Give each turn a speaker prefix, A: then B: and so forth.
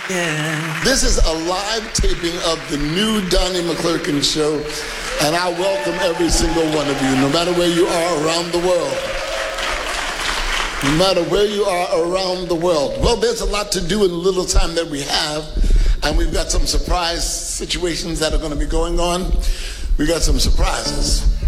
A: Yeah.
B: This is a live taping of the new Donnie McClurkin show, and I welcome every single one of you, no matter where you are around the world. No matter where you are around the world. Well, there's a lot to do in the little time that we have, and we've got some surprise situations that are going to be going on. We got some surprises.